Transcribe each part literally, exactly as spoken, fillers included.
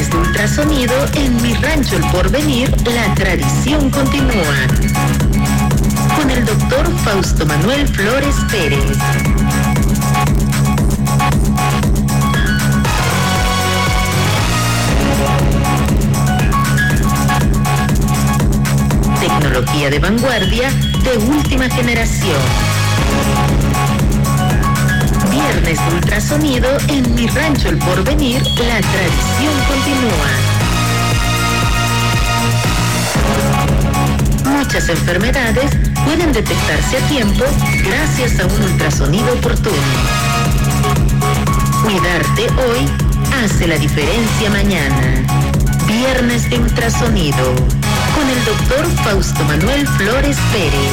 Viernes de ultrasonido en Mi Rancho El Porvenir, la tradición continúa. Con el doctor Fausto Manuel Flores Pérez. Tecnología de vanguardia de última generación. Viernes de ultrasonido en Mi Rancho El Porvenir, la tradición continúa. Muchas enfermedades pueden detectarse a tiempo gracias a un ultrasonido oportuno. Cuidarte hoy hace la diferencia mañana. Viernes de ultrasonido con el doctor Fausto Manuel Flores Pérez.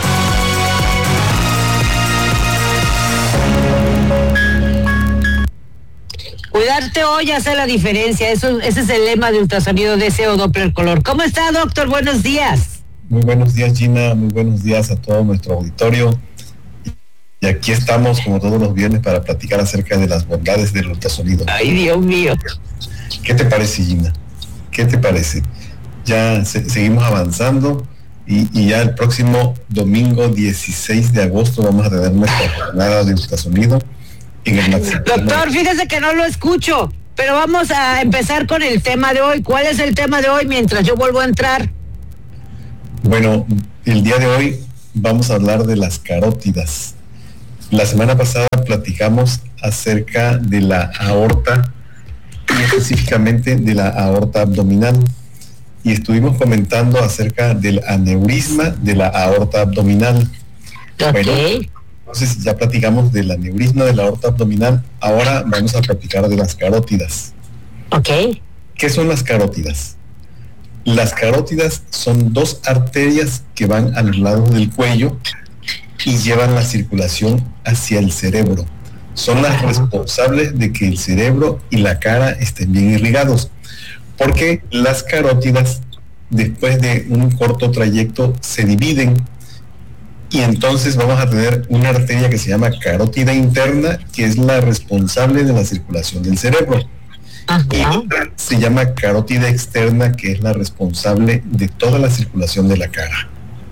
Cuidarte hoy hace la diferencia. Eso, ese es el lema de ultrasonido D C O Doppler Color. ¿Cómo está, doctor? Buenos días. Muy buenos días, Gina. Muy buenos días a todo nuestro auditorio. Y aquí estamos, como todos los viernes, para platicar acerca de las bondades del ultrasonido. Ay, Dios mío. ¿Qué te parece, Gina? ¿Qué te parece? Ya se, seguimos avanzando y, y ya el próximo domingo dieciséis de agosto vamos a tener nuestra jornada de ultrasonido. Doctor, fíjese que no lo escucho, pero vamos a empezar con el tema de hoy. ¿Cuál es el tema de hoy mientras yo vuelvo a entrar? Bueno, el día de hoy vamos a hablar de las carótidas. La semana pasada platicamos acerca de la aorta y específicamente de la aorta abdominal y estuvimos comentando acerca del aneurisma de la aorta abdominal. Ok. Bueno, entonces ya platicamos del aneurisma de la aorta abdominal, ahora vamos a platicar de las carótidas. Ok. ¿Qué son las carótidas? Las carótidas son dos arterias que van a los lados del cuello y llevan la circulación hacia el cerebro. Son las responsables de que el cerebro y la cara estén bien irrigados, porque las carótidas, después de un corto trayecto, se dividen. Y entonces vamos a tener una arteria que se llama carótida interna, que es la responsable de la circulación del cerebro. Ajá. Y se llama carótida externa, que es la responsable de toda la circulación de la cara.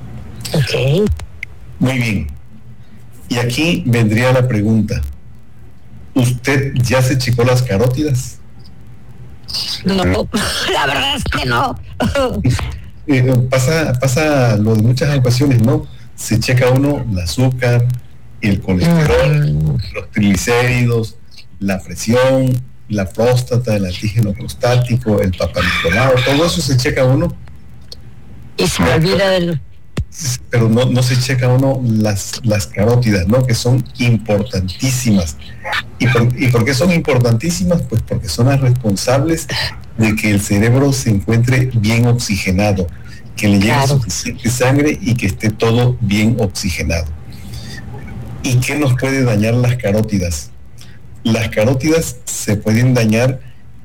Ok. Muy bien. Y aquí vendría la pregunta. ¿Usted ya se checó las carótidas? No, la verdad es que no. eh, pasa, pasa lo de muchas ocasiones, ¿no? Se checa uno el azúcar, el colesterol, mm. los triglicéridos, la presión, la próstata, el antígeno prostático, el papanicolao, todo eso se checa uno. Y se me olvida del... Pero no, no se checa uno las, las carótidas, ¿no? Que son importantísimas. ¿Y por, ¿Y por qué son importantísimas? Pues porque son las responsables de que el cerebro se encuentre bien oxigenado, que le llegue claro. suficiente sangre y que esté todo bien oxigenado. ¿Y qué nos puede dañar las carótidas? Las carótidas se pueden dañar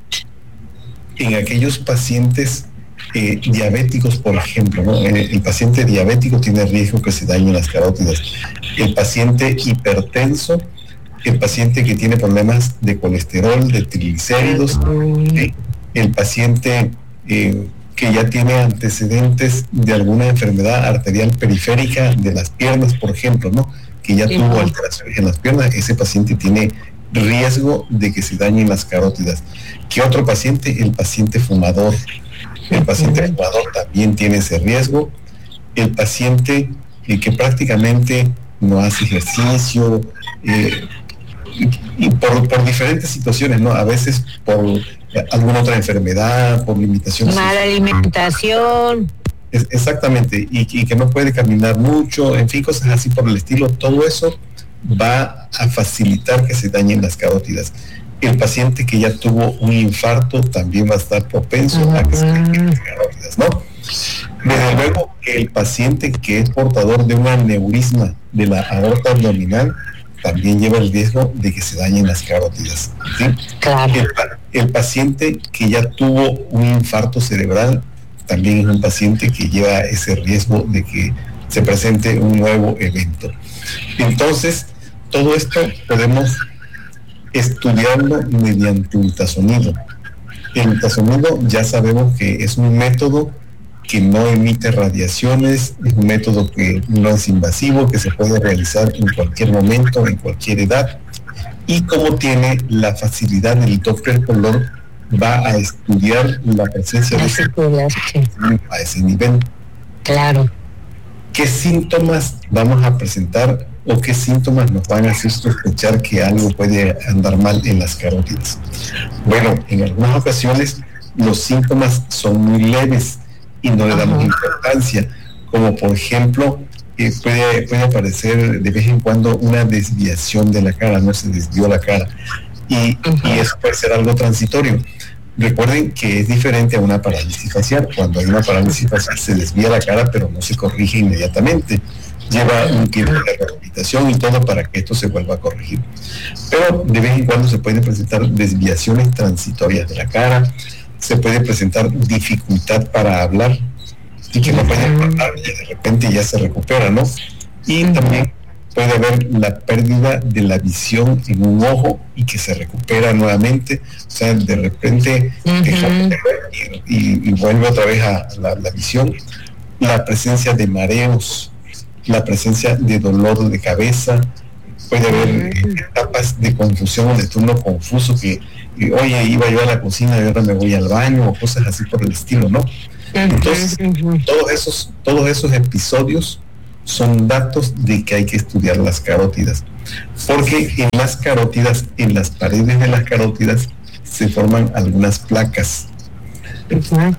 en aquellos pacientes eh, diabéticos, por ejemplo, ¿no? El, el paciente diabético tiene riesgo que se dañen las carótidas. El paciente hipertenso, el paciente que tiene problemas de colesterol, de triglicéridos, eh, el paciente eh, que ya tiene antecedentes de alguna enfermedad arterial periférica de las piernas, por ejemplo, ¿no? Que ya sí, tuvo alteraciones en las piernas, ese paciente tiene riesgo de que se dañen las carótidas. ¿Qué otro paciente? El paciente fumador. El paciente fumador también tiene ese riesgo. El paciente eh, que prácticamente no hace ejercicio, eh, y, y por, por diferentes situaciones, ¿no? A veces por alguna otra enfermedad, por limitaciones. Mala alimentación. Es, exactamente, y, y que no puede caminar mucho, en fin, cosas así por el estilo. Todo eso va a facilitar que se dañen las carótidas. El paciente que ya tuvo un infarto también va a estar propenso uh-huh. a que se dañen las carótidas, ¿no? Desde luego, el paciente que es portador de un aneurisma de la aorta abdominal también lleva el riesgo de que se dañen las carótidas, ¿sí? Claro. El, el paciente que ya tuvo un infarto cerebral también es un paciente que lleva ese riesgo de que se presente un nuevo evento. Entonces, todo esto podemos estudiarlo mediante ultrasonido. El ultrasonido ya sabemos que es un método que no emite radiaciones, es un método que no es invasivo, que se puede realizar en cualquier momento, en cualquier edad, y como tiene la facilidad del Doppler color, va a estudiar la presencia de ese a ese nivel. Claro. ¿Qué síntomas vamos a presentar o qué síntomas nos van a hacer sospechar que algo puede andar mal en las carótidas? Bueno, en algunas ocasiones los síntomas son muy leves y no le damos Ajá. importancia, como por ejemplo eh, puede, puede aparecer de vez en cuando una desviación de la cara, no se desvió la cara, y, y eso puede ser algo transitorio. Recuerden que es diferente a una parálisis facial. Cuando hay una parálisis facial se desvía la cara, pero no se corrige inmediatamente. Lleva un tiempo de rehabilitación y todo para que esto se vuelva a corregir. Pero de vez en cuando se pueden presentar desviaciones transitorias de la cara, se puede presentar dificultad para hablar, y que no pueden hablar y de repente ya se recupera, ¿no? Y también puede haber la pérdida de la visión en un ojo y que se recupera nuevamente, o sea, de repente uh-huh. deja de ver y, y, y vuelve otra vez a la, la visión. La presencia de mareos, la presencia de dolor de cabeza, puede haber uh-huh. etapas de confusión o de turno confuso que, y, oye, iba yo a la cocina y ahora me voy al baño o cosas así por el estilo, ¿no? Uh-huh. Entonces, uh-huh. todos esos, todos esos episodios son datos de que hay que estudiar las carótidas, porque en las carótidas, en las paredes de las carótidas se forman algunas placas. Uh-huh.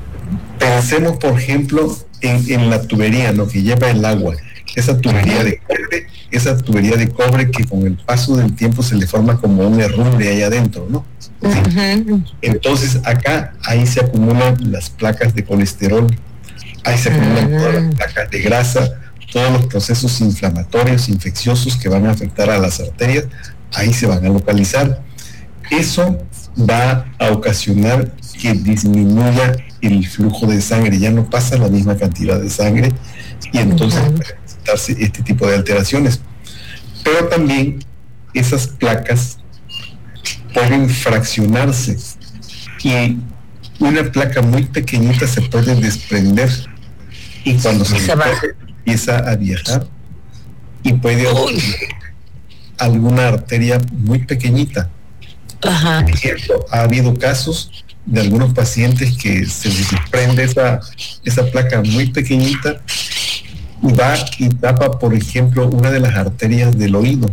Pensemos, por ejemplo, en, en la tubería, ¿no?, que lleva el agua, esa tubería de cobre, esa tubería de cobre que con el paso del tiempo se le forma como un herrumbre ahí adentro, ¿no? ¿Sí? Uh-huh. Entonces acá, ahí se acumulan las placas de colesterol, ahí se acumulan uh-huh. todas las placas de grasa, todos los procesos inflamatorios, infecciosos que van a afectar a las arterias, ahí se van a localizar. Eso va a ocasionar que disminuya el flujo de sangre, ya no pasa la misma cantidad de sangre y entonces uh-huh. puede presentarse este tipo de alteraciones. Pero también esas placas pueden fraccionarse y una placa muy pequeñita se puede desprender y cuando se, se va empieza a viajar y puede haber alguna arteria muy pequeñita. Ajá. Por ejemplo, ha habido casos de algunos pacientes que se les desprende esa, esa placa muy pequeñita y va y tapa, por ejemplo, una de las arterias del oído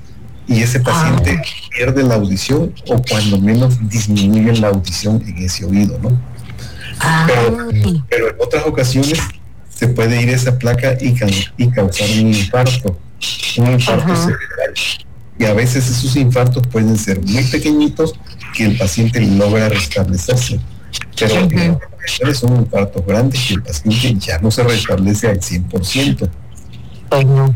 y ese paciente ah. pierde la audición o cuando menos disminuye la audición en ese oído, ¿no? Ah. Pero, pero en otras ocasiones se puede ir esa placa y, y causar un infarto, un infarto Ajá. cerebral. Y a veces esos infartos pueden ser muy pequeñitos que el paciente logra restablecerse. Pero uh-huh. en ocasiones son infartos grandes que el paciente ya no se restablece al cien por ciento. Uh-huh.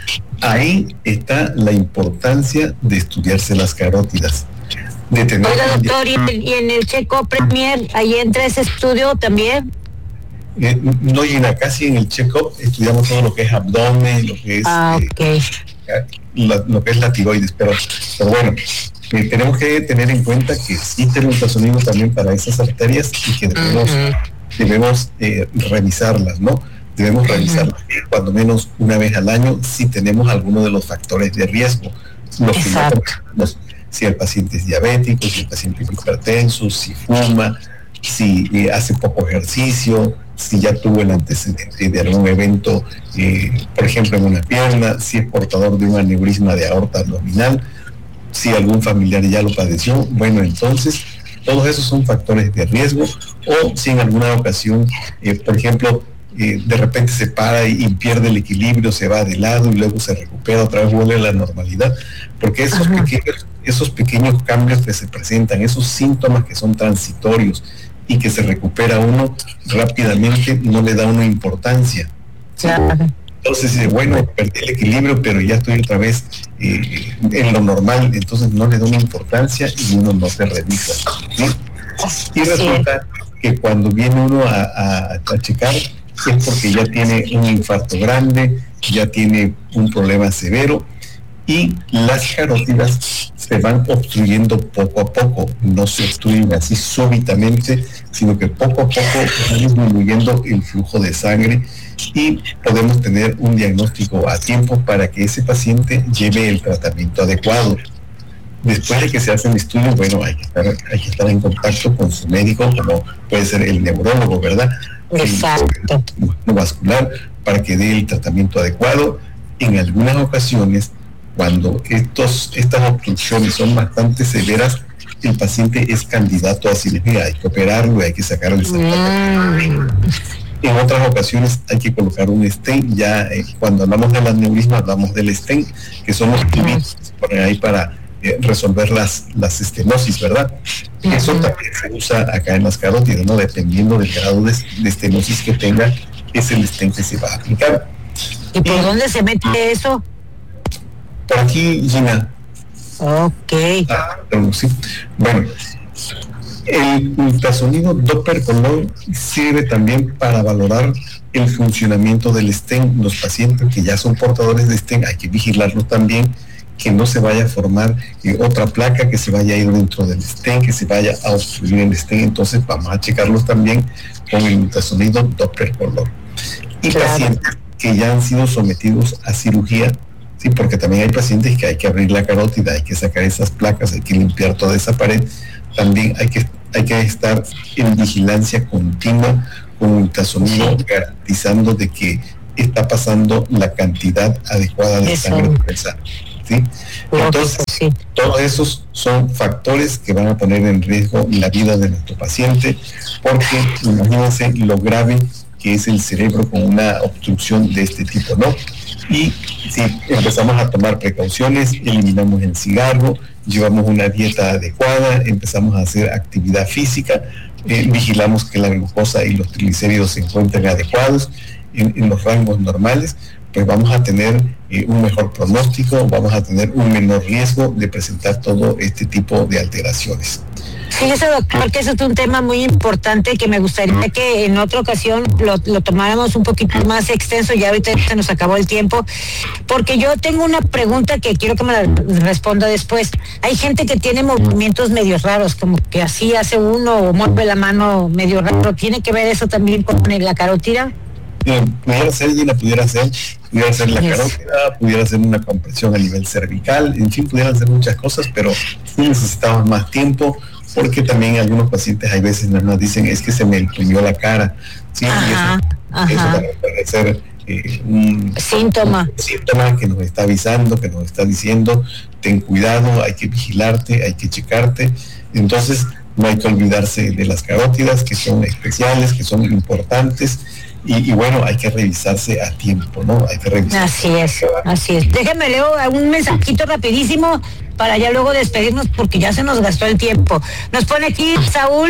Ahí está la importancia de estudiarse las carótidas. De tener Oiga, doctor, ¿y en, y en el Check-up Premier, ahí entra ese estudio también? Eh, no, y en acá sí en el check-up estudiamos todo lo que es abdomen, lo que es ah, okay. eh, la, lo que es la tiroides, pero, pero bueno, eh, tenemos que tener en cuenta que existe el ultrasonido también para esas arterias y que debemos, uh-huh. debemos eh, revisarlas, ¿no? Debemos uh-huh. revisarlas cuando menos una vez al año si tenemos alguno de los factores de riesgo. Los que no, los, si el paciente es diabético, si el paciente es hipertenso, si fuma, si eh, hace poco ejercicio, si ya tuvo el antecedente de algún evento, eh, por ejemplo en una pierna, si es portador de un aneurisma de aorta abdominal, si algún familiar ya lo padeció, bueno, entonces todos esos son factores de riesgo, o si en alguna ocasión, eh, por ejemplo, eh, de repente se para y, y pierde el equilibrio, se va de lado y luego se recupera, otra vez vuelve a la normalidad, porque esos pequeños, esos pequeños cambios que se presentan, esos síntomas que son transitorios, y que se recupera uno rápidamente, no le da una importancia. Claro. Entonces dice, bueno, perdí el equilibrio, pero ya estoy otra vez eh, en lo normal, entonces no le da una importancia y uno no se revisa, ¿sí? Y resulta que cuando viene uno a, a, a checar es porque ya tiene un infarto grande, ya tiene un problema severo, y las carótidas se van obstruyendo poco a poco, no se obstruyen así súbitamente, sino que poco a poco van disminuyendo el flujo de sangre y podemos tener un diagnóstico a tiempo para que ese paciente lleve el tratamiento adecuado. Después de que se hace el estudio, bueno, hay que estar, hay que estar en contacto con su médico, como puede ser el neurólogo, ¿verdad? Exacto. El vascular, para que dé el tratamiento adecuado. En algunas ocasiones, cuando estos, estas obstrucciones son bastante severas, el paciente es candidato a cirugía, hay que operarlo, hay que sacarle el mm. En otras ocasiones hay que colocar un stent. Ya eh, cuando hablamos del aneurisma hablamos del stent, que son los tubitos que se ponen ahí para eh, resolver las, las estenosis, ¿verdad? Uh-huh. Eso también se usa acá en las carótidas, ¿no? Dependiendo del grado de, de estenosis que tenga, es el stent que se va a aplicar. ¿Y por y, dónde se mete eso? Por aquí, Gina. Ok. Ah, sí. Bueno, el ultrasonido Doppler color sirve también para valorar el funcionamiento del stent. Los pacientes que ya son portadores de stent hay que vigilarlos también, que no se vaya a formar eh, otra placa que se vaya a ir dentro del stent, que se vaya a obstruir el stent. Entonces vamos a checarlos también con el ultrasonido Doppler color. Y claro, pacientes que ya han sido sometidos a cirugía, sí, porque también hay pacientes que hay que abrir la carótida, hay que sacar esas placas, hay que limpiar toda esa pared. También hay que, hay que estar en vigilancia continua con ultrasonido, garantizando de que está pasando la cantidad adecuada de Eso. sangre presa. ¿Sí? Entonces, sí. todos esos son factores que van a poner en riesgo la vida de nuestro paciente, porque imagínense lo grave que es el cerebro con una obstrucción de este tipo, ¿no? Y si empezamos a tomar precauciones, eliminamos el cigarro, llevamos una dieta adecuada, empezamos a hacer actividad física, eh, vigilamos que la glucosa y los triglicéridos se encuentren adecuados en, en los rangos normales, pues vamos a tener eh, un mejor pronóstico, vamos a tener un menor riesgo de presentar todo este tipo de alteraciones. Fíjese, doctor, que ese es un tema muy importante que me gustaría que en otra ocasión lo, lo tomáramos un poquito más extenso. Ya ahorita se nos acabó el tiempo, porque yo tengo una pregunta que quiero que me la responda después. Hay gente que tiene movimientos medio raros, como que así hace uno o mueve la mano medio raro. ¿Tiene que ver eso también con la carótida? Eh, pudiera ser, Gina, pudiera ser, pudiera ser la yes. carótida, pudiera ser una compresión a nivel cervical, en fin, pudieran ser muchas cosas, pero sí necesitamos más tiempo, porque también algunos pacientes hay veces nada más dicen, es que se me empuñó la cara, ¿sí? Ajá, y eso, eso también puede ser eh, un síntoma. un síntoma que nos está avisando, que nos está diciendo, ten cuidado, hay que vigilarte, hay que checarte. Entonces no hay que olvidarse de las carótidas, que son especiales, que son importantes. Y, y bueno, hay que revisarse a tiempo, ¿no? Hay que revisarse. Así es, así es. Déjeme leo un mensajito rapidísimo para ya luego despedirnos, porque ya se nos gastó el tiempo. Nos pone aquí Saúl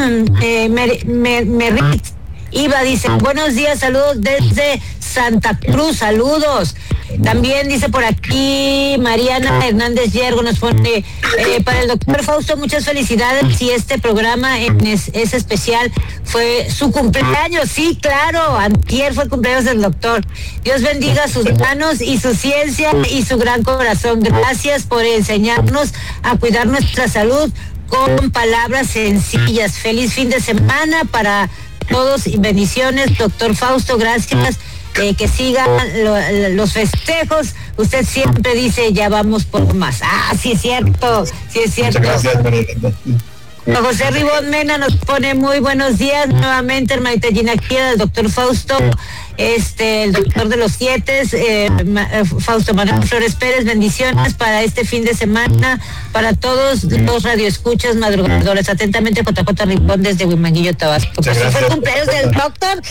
eh, Mer, Mer, Merrit Iba, dice, buenos días, saludos desde Santa Cruz, saludos. También dice por aquí Mariana Hernández Yergo, nos pone eh, para el doctor Fausto, muchas felicidades, y este programa es, es especial, fue su cumpleaños. Sí, claro, antier fue el cumpleaños del doctor. Dios bendiga sus manos y su ciencia y su gran corazón. Gracias por enseñarnos a cuidar nuestra salud con palabras sencillas. Feliz fin de semana para todos y bendiciones, doctor Fausto, gracias. Eh, que sigan lo, los festejos. Usted siempre dice, ya vamos por más. Ah, sí es cierto, sí es cierto. Muchas gracias, María. José Ribón Mena nos pone muy buenos días nuevamente, hermanita Gina, aquí el doctor Fausto, este, el doctor de los siete, eh, Fausto Manuel Flores Pérez, bendiciones para este fin de semana, para todos los radioescuchas madrugadores. Atentamente, J J Ribón desde Huimanguillo, Tabasco. Pues si fue el cumpleaños del doctor,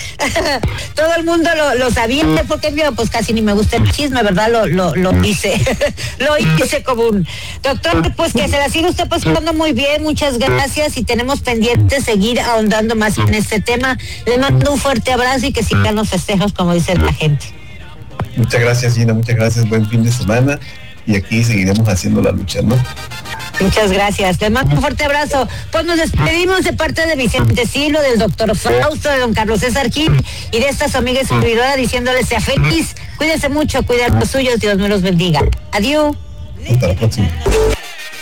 todo el mundo lo, lo sabía, porque yo pues casi ni me gusta el chisme, ¿verdad? Lo, lo, lo hice, lo hice común. Doctor, pues que se la siga usted pasando muy bien, muchas gracias. Gracias, y tenemos pendiente seguir ahondando más en este tema. Le mando un fuerte abrazo y que sigan los festejos, como dice la gente. Muchas gracias, Gina, muchas gracias, buen fin de semana, y aquí seguiremos haciendo la lucha, ¿no? Muchas gracias, le mando un fuerte abrazo. Pues nos despedimos de parte de Vicente Silo, del doctor Fausto, de don Carlos César Gil y de esta su amiga y servidora, diciéndoles sea feliz, cuídense mucho, cuiden los suyos, Dios me los bendiga. Adiós. Hasta la próxima.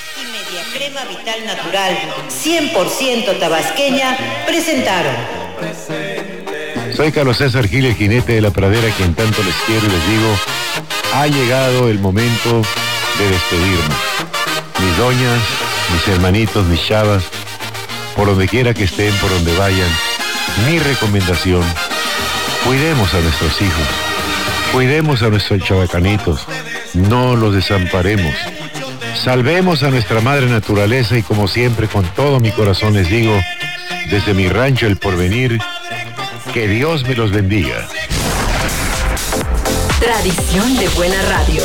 Sistema Vital Natural cien por ciento tabasqueña presentaron. Soy Carlos César Gil, el jinete de la pradera, quien tanto les quiero y les digo, ha llegado el momento de despedirnos. Mis doñas, mis hermanitos, mis chavas, por donde quiera que estén, por donde vayan, mi recomendación, cuidemos a nuestros hijos, cuidemos a nuestros chabacanitos, no los desamparemos, salvemos a nuestra madre naturaleza y como siempre, con todo mi corazón les digo, desde mi rancho El Porvenir, que Dios me los bendiga. Tradición de buena radio.